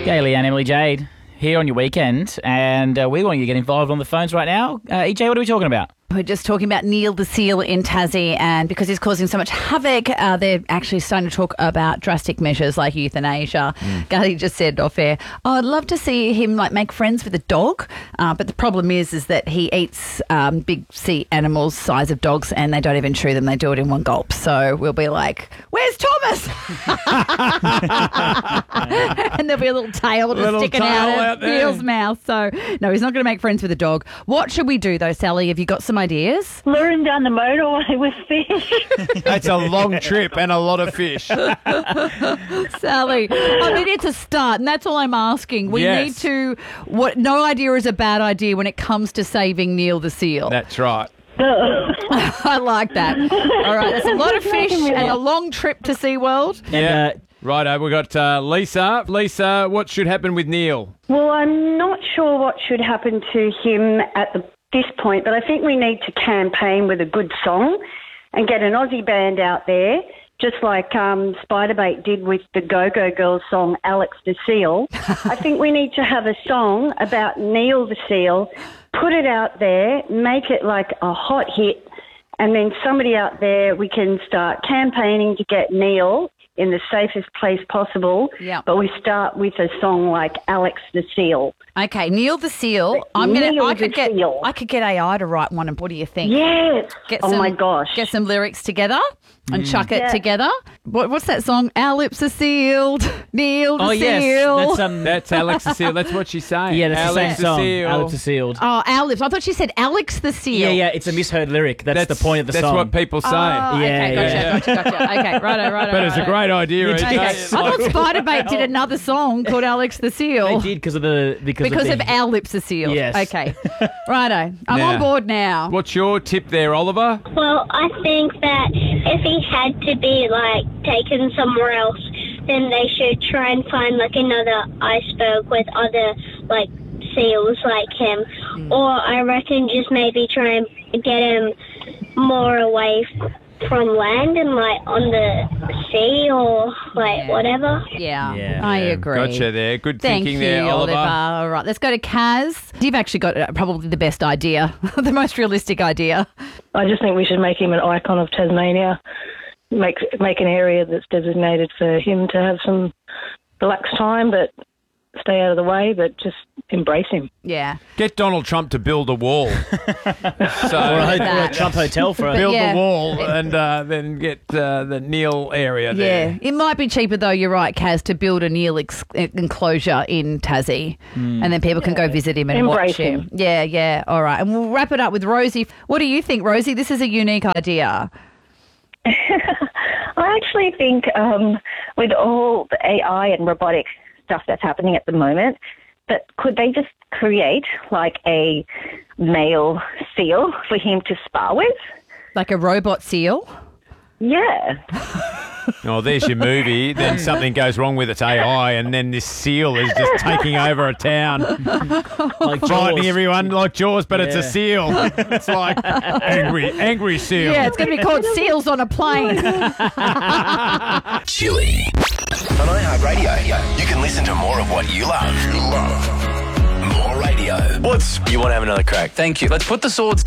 Gaily and Emily Jade here on your weekend, and we want you to get involved on the phones right now. EJ, what are we talking about? We're just talking about Neil the seal in Tassie, and because he's causing so much havoc, they're actually starting to talk about drastic measures like euthanasia. Gary just said off air, I'd love to see him make friends with a dog, but the problem is that he eats big sea animals size of dogs, and they don't even chew them; they do it in one gulp. So we'll be like, "Where's Thomas?" And there'll be a little tail just sticking out of Neil's mouth. So no, he's not going to make friends with a dog. What should we do though, Sally? Have you got some ideas? Lure him down the motorway with fish. That's a long trip and a lot of fish. Sally, I mean, it's a start, and that's all I'm asking. We need to... No idea is a bad idea when it comes to saving Neil the seal. That's right. I like that. All right, that's a lot of fish and a long trip to SeaWorld. Yeah. Righto, we've got Lisa. Lisa, what should happen with Neil? Well, I'm not sure what should happen to him at this point, but I think we need to campaign with a good song and get an Aussie band out there, just like Spiderbait did with the Go-Go Girls song Alex the Seal. I think we need to have a song about Neil the Seal, put it out there, make it like a hot hit, and then somebody out there, we can start campaigning to get Neil in the safest place possible. Yeah. But we start with a song like Alex the Seal. Okay, Neil the Seal. I could get AI to write one. And what do you think? Yes. My gosh. Get some lyrics together and chuck it together. What's that song? Our lips are sealed. Neil the Seal. That's Alex the Seal. That's what she's saying. Yeah, that's Alex the same song. Seal. Alex the Sealed. Oh, our lips. I thought she said Alex the Seal. Yeah, it's a misheard lyric. That's the point of the song. That's what people say. Oh, gotcha. Okay, righto. But it's a great idea. Okay. I thought Spiderbait did another song called Alex the Seal. They did because of Our Lips Are Sealed. Yes. Okay. Righto. I'm on board now. What's your tip there, Oliver? Well, I think that if he had to be, taken somewhere else, then they should try and find, another iceberg with other, seals like him. Or I reckon just maybe try and get him more away from land and, on the sea or, whatever. Yeah, I agree. Gotcha there. Good thinking there, Oliver. All right, let's go to Kaz. You've actually got probably the best idea, the most realistic idea. I just think we should make him an icon of Tasmania, make an area that's designated for him to have some relaxed time, but stay out of the way, but just embrace him. Yeah. Get Donald Trump to build a wall. Or a Trump hotel for build the wall and then get the Neil area there. Yeah, it might be cheaper though, you're right, Kaz, to build a Neil enclosure in Tassie and then people can go visit him and embrace watch him. him. Yeah, all right. And we'll wrap it up with Rosie. What do you think, Rosie? This is a unique idea. I actually think with all the AI and robotic stuff that's happening at the moment, that could they just create a male seal for him to spar with? Like a robot seal? Yeah. Oh, there's your movie. Then something goes wrong with its AI, and then this seal is just taking over a town, frightening everyone like Jaws, but it's a seal. It's like angry seal. Yeah, it's going to be called Seals on a Plane. Chili. On iHeartRadio, you can listen to more of what you love. More radio. You want to have another crack? Thank you. Let's put the swords down.